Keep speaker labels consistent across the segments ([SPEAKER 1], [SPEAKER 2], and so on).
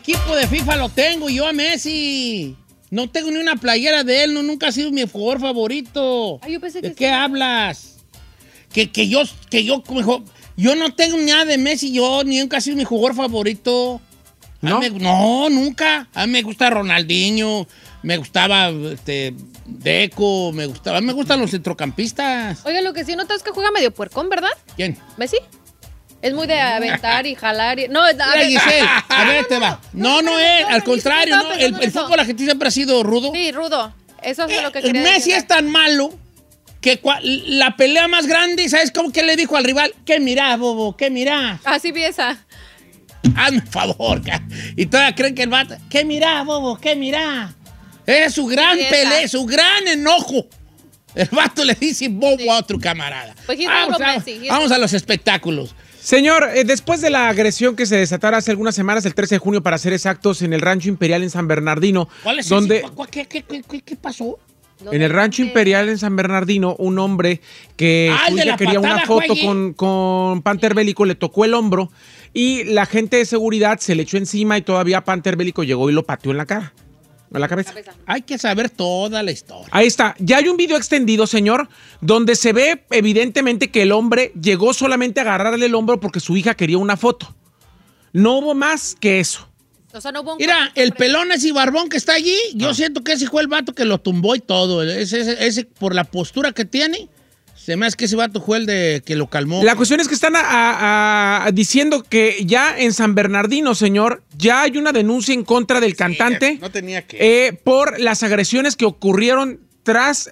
[SPEAKER 1] Equipo de FIFA lo tengo yo a Messi. No tengo ni una playera de él, nunca ha sido mi jugador favorito.
[SPEAKER 2] Ay, yo pensé que
[SPEAKER 1] ¿De qué hablas? Yo no tengo nada de Messi, yo nunca ha sido mi jugador favorito.
[SPEAKER 3] ¿No?
[SPEAKER 1] No, nunca. A mí me gusta Ronaldinho, me gustaba Deco, me gustan los centrocampistas.
[SPEAKER 2] Oiga, lo que sí notas es que juega medio puercón, ¿verdad?
[SPEAKER 1] ¿Quién?
[SPEAKER 2] ¿Messi? Es muy de aventar y jalar. No,
[SPEAKER 1] Mira, Giselle, a ver, te va. No es, al contrario, no. El fútbol argentino siempre ha sido rudo.
[SPEAKER 2] Sí, rudo. Eso es lo que quería decir.
[SPEAKER 1] Messi es tan malo que la pelea más grande, ¿sabes cómo que le dijo al rival? ¿Qué mirá, bobo? ¿Qué mirá?
[SPEAKER 2] Así piensa.
[SPEAKER 1] Hazme favor, y todavía creen que el vato, ¿qué mirá, bobo? ¿Qué mirá? Es su gran pelea, su gran enojo. El vato le dice bobo a otro camarada.
[SPEAKER 2] Pues
[SPEAKER 1] vamos a los espectáculos.
[SPEAKER 3] Señor, después de la agresión que se desatara hace algunas semanas, el 13 de junio para ser exactos, en el Rancho Imperial en San Bernardino.
[SPEAKER 1] ¿Cuál es
[SPEAKER 3] donde,
[SPEAKER 1] ese? ¿Qué pasó?
[SPEAKER 3] En el Rancho Imperial en San Bernardino, un hombre que su hija quería una foto con Panther Bélico, le tocó el hombro y la gente de seguridad se le echó encima y todavía Panther Bélico llegó y lo pateó en la cara. En la cabeza.
[SPEAKER 1] Hay que saber toda la historia.
[SPEAKER 3] Ahí está. Ya hay un video extendido, señor, donde se ve evidentemente que el hombre llegó solamente a agarrarle el hombro porque su hija quería una foto. No hubo más que eso.
[SPEAKER 2] O sea, no hubo
[SPEAKER 1] mira, el pelón ese barbón que está allí, yo siento que ese fue el vato que lo tumbó y todo. Ese por la postura que tiene, se me hace que ese vato fue el de que lo calmó.
[SPEAKER 3] La cuestión es que están diciendo que ya en San Bernardino, señor, ya hay una denuncia en contra del cantante.
[SPEAKER 4] No tenía que.
[SPEAKER 3] Por las agresiones que ocurrieron tras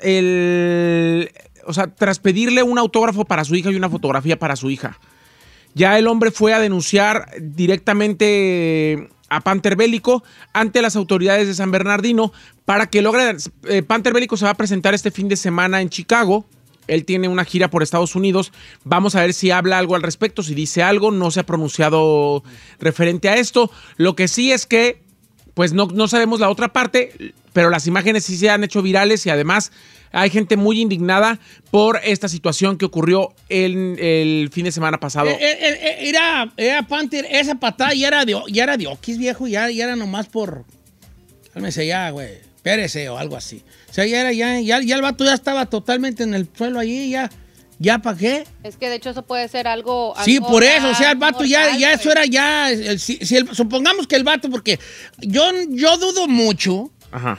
[SPEAKER 3] tras pedirle un autógrafo para su hija y una fotografía para su hija. Ya el hombre fue a denunciar directamente a Panther Bélico ante las autoridades de San Bernardino para que logren. Panther Bélico se va a presentar este fin de semana en Chicago. Él tiene una gira por Estados Unidos. Vamos a ver si habla algo al respecto, si dice algo. No se ha pronunciado referente a esto. Lo que sí es que, pues no sabemos la otra parte, pero las imágenes sí se han hecho virales y además hay gente muy indignada por esta situación que ocurrió el fin de semana pasado.
[SPEAKER 1] Era Panther, esa patada ya era de Oquis, viejo, ya era nomás por... Cálmese ya, güey. Espérese o algo así. O sea, ya el vato ya estaba totalmente en el suelo allí, ¿ya para qué?
[SPEAKER 2] Es que de hecho eso puede ser algo
[SPEAKER 1] sí, por eso, o sea, el vato ya eso era ya, supongamos que el vato, porque yo dudo mucho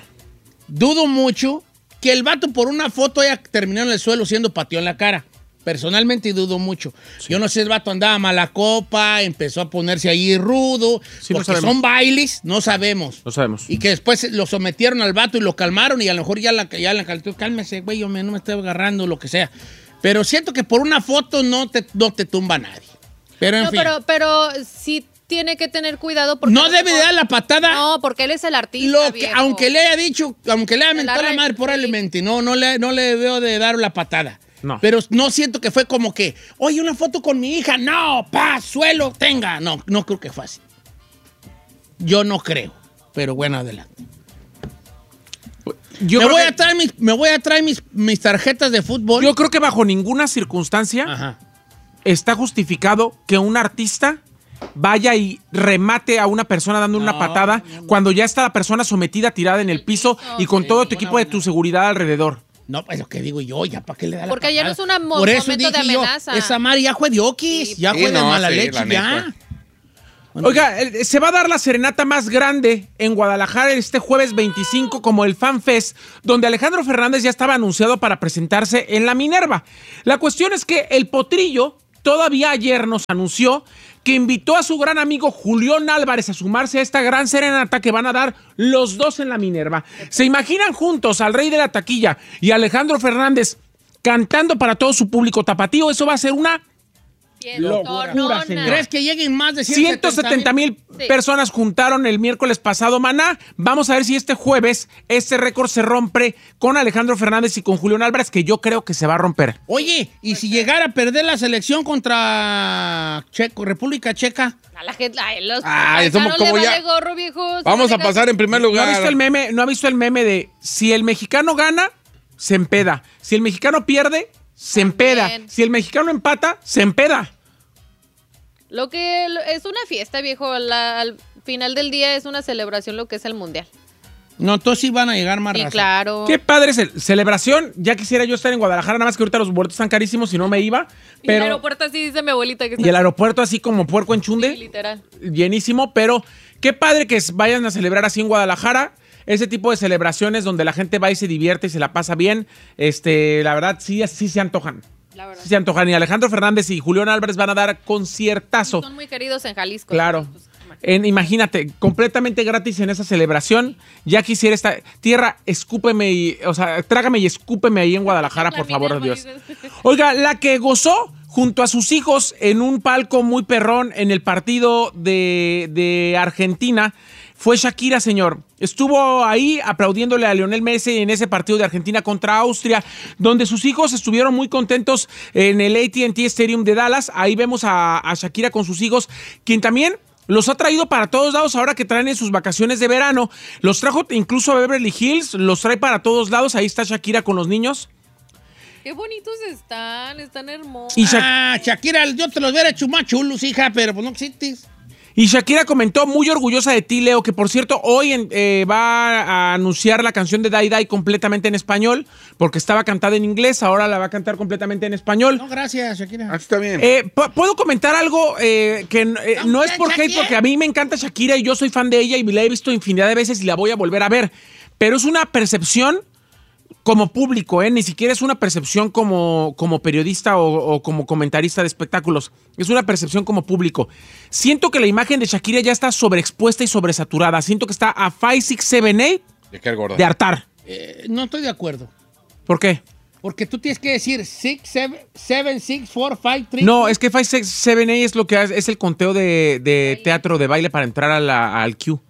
[SPEAKER 1] que el vato por una foto haya terminado en el suelo siendo pateado en la cara. Personalmente dudo mucho. Sí. Yo no sé si el vato andaba mala copa, empezó a ponerse ahí rudo, sí, porque son bailes, no sabemos.
[SPEAKER 3] No sabemos.
[SPEAKER 1] Y que después lo sometieron al vato y lo calmaron y a lo mejor ya la calentó. Cálmese, güey, no me estoy agarrando, lo que sea. Pero siento que por una foto no te tumba nadie. Pero en fin.
[SPEAKER 2] Pero sí tiene que tener cuidado porque...
[SPEAKER 1] No debe de dar la patada.
[SPEAKER 2] No, porque él es el artista,
[SPEAKER 1] aunque le haya mentado la madre probablemente, no le veo de dar la patada.
[SPEAKER 3] No.
[SPEAKER 1] Pero no siento que fue como que, oye, una foto con mi hija, no, suelo, tenga. No creo que fue así. Yo no creo, pero bueno, adelante. Me voy a traer mis tarjetas de fútbol.
[SPEAKER 3] Yo creo que bajo ninguna circunstancia está justificado que un artista vaya y remate a una persona dando una patada cuando ya está la persona sometida, tirada en el piso y con todo tu equipo de tu seguridad alrededor.
[SPEAKER 1] No, pues lo que digo yo, ya para qué le da la
[SPEAKER 2] porque
[SPEAKER 1] patada.
[SPEAKER 2] Ya no es un momento de amenaza.
[SPEAKER 1] Esa madre ya fue de Oquis, ya fue de mala leche, ya.
[SPEAKER 3] Oiga, se va a dar la serenata más grande en Guadalajara este jueves 25 como el Fan Fest, donde Alejandro Fernández ya estaba anunciado para presentarse en la Minerva. La cuestión es que el Potrillo todavía ayer nos anunció que invitó a su gran amigo Julián Álvarez a sumarse a esta gran serenata que van a dar los dos en la Minerva. ¿Se imaginan juntos al Rey de la Taquilla y Alejandro Fernández cantando para todo su público tapatío? Eso va a ser una locura, señor.
[SPEAKER 1] ¿Crees que lleguen más de
[SPEAKER 3] 170,000 personas juntaron el miércoles pasado, maná? Vamos a ver si este jueves este récord se rompe con Alejandro Fernández y con Julián Álvarez, que yo creo que se va a romper.
[SPEAKER 1] Oye, ¿y si llegara a perder la selección contra República Checa?
[SPEAKER 2] A la gente,
[SPEAKER 4] somos como ya.
[SPEAKER 2] Gorro, viejos,
[SPEAKER 4] vamos a pasar en primer lugar.
[SPEAKER 3] ¿No ha visto el meme de si el mexicano gana, se empeda? Si el mexicano pierde, se empeda. Si el mexicano empata, se empeda.
[SPEAKER 2] Lo que es una fiesta, viejo. final del día es una celebración lo que es el mundial.
[SPEAKER 1] No, entonces sí van a llegar más
[SPEAKER 2] Y
[SPEAKER 1] raza.
[SPEAKER 2] claro.
[SPEAKER 3] Qué padre celebración. Ya quisiera yo estar en Guadalajara, nada más que ahorita los boletos están carísimos y no me iba.
[SPEAKER 2] Y el
[SPEAKER 3] Pero,
[SPEAKER 2] aeropuerto así dice mi abuelita que está.
[SPEAKER 3] y el aeropuerto así como puerco en chunde.
[SPEAKER 2] Sí, literal.
[SPEAKER 3] Llenísimo, pero qué padre que vayan a celebrar así en Guadalajara. Ese tipo de celebraciones donde la gente va y se divierte y se la pasa bien. La verdad, sí se antojan.
[SPEAKER 2] La verdad.
[SPEAKER 3] Sí se antojan. Y Alejandro Fernández y Julián Álvarez van a dar conciertazo.
[SPEAKER 2] Son muy queridos en Jalisco.
[SPEAKER 3] Claro.
[SPEAKER 2] Pues,
[SPEAKER 3] Imagínate, completamente gratis en esa celebración. Ya quisiera esta tierra, escúpeme trágame y escúpeme ahí en Guadalajara, por favor de Dios. Oiga, la que gozó junto a sus hijos en un palco muy perrón en el partido de Argentina fue Shakira, señor. Estuvo ahí aplaudiéndole a Lionel Messi en ese partido de Argentina contra Austria, donde sus hijos estuvieron muy contentos en el AT&T Stadium de Dallas. Ahí vemos a Shakira con sus hijos, quien también los ha traído para todos lados ahora que traen en sus vacaciones de verano. Los trajo incluso a Beverly Hills, los trae para todos lados. Ahí está Shakira con los niños.
[SPEAKER 2] Qué bonitos están hermosos.
[SPEAKER 3] Y
[SPEAKER 1] Shakira, yo te los hubiera hecho más chulos, hija, pero pues no existes.
[SPEAKER 3] Y Shakira comentó muy orgullosa de ti, Leo, que por cierto hoy va a anunciar la canción de Die Die completamente en español, porque estaba cantada en inglés, ahora la va a cantar completamente en español.
[SPEAKER 1] No, gracias, Shakira.
[SPEAKER 4] Está bien.
[SPEAKER 3] ¿Puedo comentar algo que no es por hate, porque a mí me encanta Shakira y yo soy fan de ella y la he visto infinidad de veces y la voy a volver a ver, pero es una percepción como público, ni siquiera es una percepción como periodista o como comentarista de espectáculos. Es una percepción como público. Siento que la imagen de Shakira ya está sobreexpuesta y sobresaturada. Siento que está a 5, 6, 7, 8 de hartar.
[SPEAKER 1] No estoy de acuerdo.
[SPEAKER 3] ¿Por qué?
[SPEAKER 1] Porque tú tienes que decir 6, 7, 6, 4, 5, 3.
[SPEAKER 3] No, es que 5, 6, 7, 8 es lo que es el conteo de teatro, de baile para entrar al cue.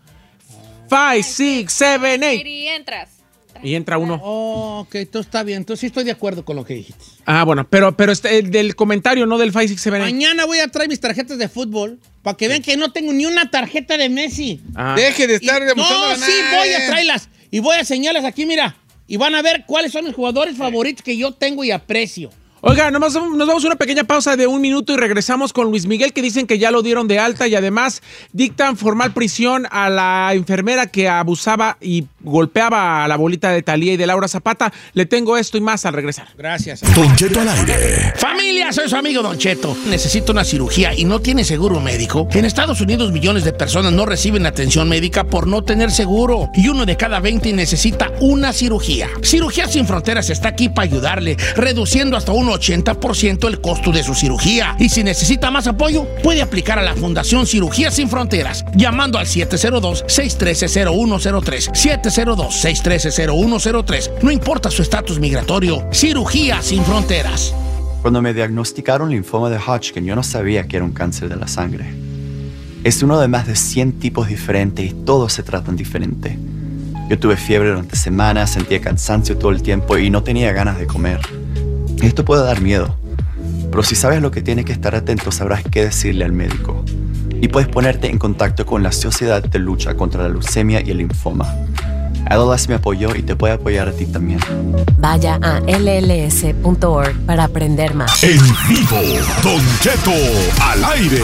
[SPEAKER 3] 5, 6, 7, 8.
[SPEAKER 2] Y entras.
[SPEAKER 3] Y entra uno.
[SPEAKER 1] Oh, ok, todo está bien. Entonces sí estoy de acuerdo con lo que dijiste.
[SPEAKER 3] Ah, bueno, pero del comentario, no del 5, 6, 7, 8.
[SPEAKER 1] Mañana voy a traer mis tarjetas de fútbol para que vean que no tengo ni una tarjeta de Messi.
[SPEAKER 3] Ah.
[SPEAKER 4] Deje de estar demostrando.
[SPEAKER 1] No, sí, voy a traerlas. Y voy a enseñarlas aquí, mira. Y van a ver cuáles son mis jugadores favoritos que yo tengo y aprecio.
[SPEAKER 3] Oiga, nos vamos a una pequeña pausa de 1 minuto y regresamos con Luis Miguel, que dicen que ya lo dieron de alta y además dictan formal prisión a la enfermera que abusaba y golpeaba a la bolita de Thalía y de Laura Zapata. Le tengo esto y más al regresar.
[SPEAKER 1] Gracias.
[SPEAKER 5] Don Cheto al aire.
[SPEAKER 1] Familia, soy su amigo Don Cheto. Necesito una cirugía y no tiene seguro médico. En Estados Unidos millones de personas no reciben atención médica por no tener seguro. Y 1 de cada 20 necesita una cirugía. Cirugías Sin Fronteras está aquí para ayudarle, reduciendo hasta un 80% el costo de su cirugía. Y si necesita más apoyo, puede aplicar a la Fundación Cirugías Sin Fronteras, llamando al 702-613-0103. 702-613-0103. No importa su estatus migratorio. Cirugías Sin Fronteras.
[SPEAKER 6] Cuando me diagnosticaron linfoma de Hodgkin, yo no sabía que era un cáncer de la sangre. Es uno de más de 100 tipos diferentes y todos se tratan diferente. Yo tuve fiebre durante semanas, sentía cansancio todo el tiempo y no tenía ganas de comer. Esto puede dar miedo, pero si sabes lo que tienes que estar atento, sabrás qué decirle al médico. Y puedes ponerte en contacto con la Sociedad de Lucha contra la Leucemia y el Linfoma. LLS me apoyó y te puede apoyar a ti también.
[SPEAKER 7] Vaya a lls.org para aprender más.
[SPEAKER 5] En vivo, Don Cheto al aire.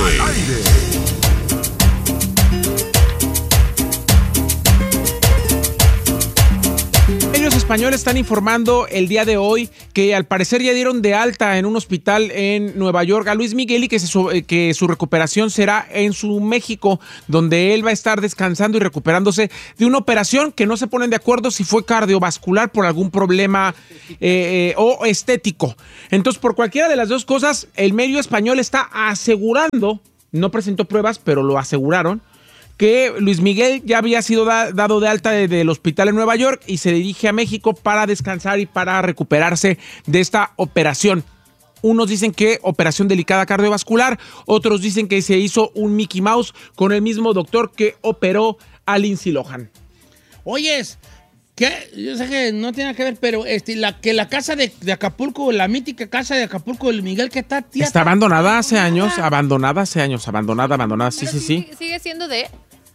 [SPEAKER 3] Medios españoles están informando el día de hoy que al parecer ya dieron de alta en un hospital en Nueva York a Luis Miguel y que su recuperación será en su México, donde él va a estar descansando y recuperándose de una operación que no se ponen de acuerdo si fue cardiovascular por algún problema o estético. Entonces, por cualquiera de las dos cosas, el medio español está asegurando, no presentó pruebas, pero lo aseguraron, que Luis Miguel ya había sido dado de alta del hospital en Nueva York y se dirige a México para descansar y para recuperarse de esta operación. Unos dicen que operación delicada cardiovascular, otros dicen que se hizo un Mickey Mouse con el mismo doctor que operó a Lindsay Lohan.
[SPEAKER 1] Oyes, que yo sé que no tiene que ver, pero la casa de Acapulco, la mítica casa de Acapulco del Miguel, que está
[SPEAKER 3] abandonada hace años, abandonada, sí.
[SPEAKER 2] ¿Sigue siendo de?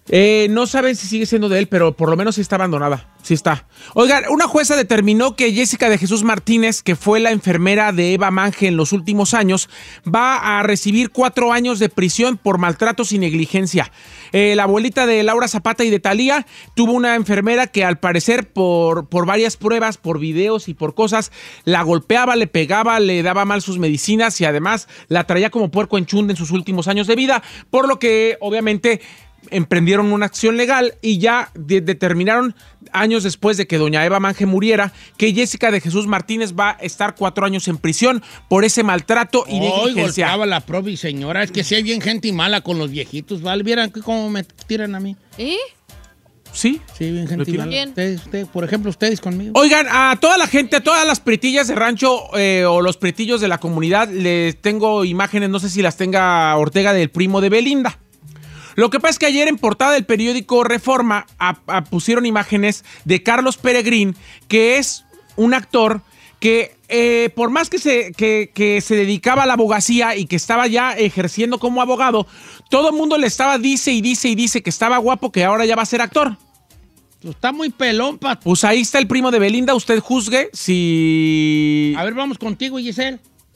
[SPEAKER 3] No saben si sigue siendo de él, pero por lo menos sí está abandonada. Sí está. Oigan, una jueza determinó que Jessica de Jesús Martínez, que fue la enfermera de Eva Mange en los últimos años, va a recibir 4 años de prisión por maltratos y negligencia. La abuelita de Laura Zapata y de Thalía tuvo una enfermera que al parecer por varias pruebas, por videos y por cosas, la golpeaba, le pegaba, le daba mal sus medicinas y además la traía como puerco en chunde en sus últimos años de vida, por lo que obviamente emprendieron una acción legal y ya determinaron años después de que doña Eva Mange muriera que Jessica de Jesús Martínez va a estar 4 años en prisión por ese maltrato y negligencia.
[SPEAKER 1] Golpeaba la propia señora. Es que si hay bien gente mala con los viejitos, ¿vale? ¿Vieran cómo me tiran a mí?
[SPEAKER 3] ¿Sí?
[SPEAKER 1] Sí, bien gente mala. Usted, por ejemplo, ustedes conmigo.
[SPEAKER 3] Oigan, a toda la gente, a todas las prietillas de rancho o los prietillos de la comunidad, les tengo imágenes, no sé si las tenga Ortega, del primo de Belinda. Lo que pasa es que ayer en portada del periódico Reforma pusieron imágenes de Carlos Peregrín, que es un actor que por más que se dedicaba a la abogacía y que estaba ya ejerciendo como abogado, todo el mundo le estaba dice que estaba guapo, que ahora ya va a ser actor.
[SPEAKER 1] Está muy pelón, Pato.
[SPEAKER 3] Pues ahí está el primo de Belinda, usted juzgue si...
[SPEAKER 1] A ver, vamos contigo, Giselle.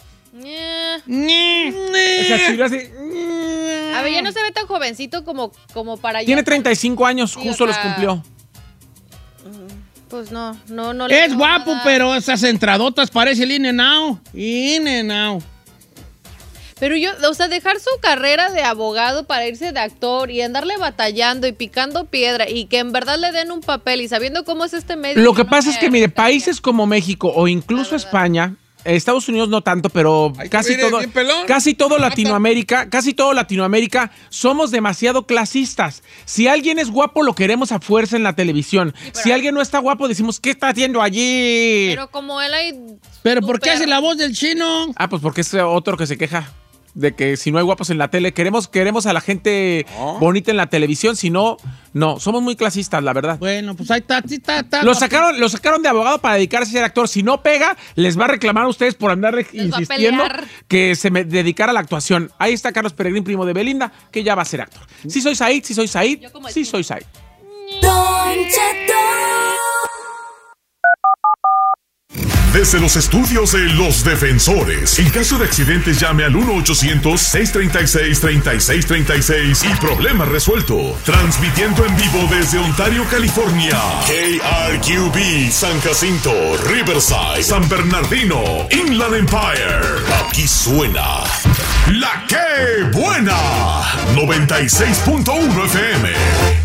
[SPEAKER 3] Esa chica así...
[SPEAKER 2] A ver, ya no se ve tan jovencito como para allá.
[SPEAKER 3] Tiene 35 años, sí, justo los cumplió.
[SPEAKER 2] Pues no.
[SPEAKER 1] Es guapo, nada. Pero esas entradotas parece el In-N-Out.
[SPEAKER 2] Pero dejar su carrera de abogado para irse de actor y andarle batallando y picando piedra y que en verdad le den un papel y sabiendo cómo es este medio.
[SPEAKER 3] Lo que pasa es que, mire, países como México o incluso España, Estados Unidos no tanto, pero casi todo Latinoamérica somos demasiado clasistas. Si alguien es guapo, lo queremos a fuerza en la televisión. Sí, si alguien no está guapo, decimos, ¿qué está haciendo allí?
[SPEAKER 2] Pero como él hay...
[SPEAKER 1] ¿Pero por qué hace la voz del chino?
[SPEAKER 3] Pues porque es otro que se queja de que si no hay guapos en la tele, queremos a la gente bonita en la televisión, si no, no, somos muy clasistas, la verdad.
[SPEAKER 1] Bueno, pues ahí está.
[SPEAKER 3] Lo sacaron de abogado para dedicarse a ser actor. Si no pega, les va a reclamar a ustedes por andar insistiendo que se me dedicara a la actuación. Ahí está Carlos Peregrín, primo de Belinda, que ya va a ser actor. Sí soy Said. Sí soy Said. Don Cheto.
[SPEAKER 5] Desde los estudios de Los Defensores. En caso de accidentes, llame al 1-800-636-3636 y problema resuelto. Transmitiendo en vivo desde Ontario, California. KRQB, San Jacinto, Riverside, San Bernardino, Inland Empire. Aquí suena La Que Buena, 96.1 FM.